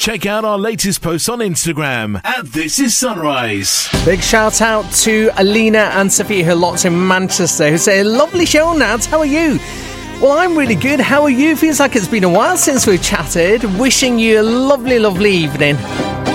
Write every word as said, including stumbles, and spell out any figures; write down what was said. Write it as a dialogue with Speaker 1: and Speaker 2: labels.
Speaker 1: check out our latest posts on Instagram at This Is Sunrise.
Speaker 2: Big shout out to Alina and Sophia, who are locked in Manchester, who say, lovely show, Nads, how are you? Well, I'm really good. How are you? Feels like it's been a while since we've chatted. Wishing you a lovely, lovely evening.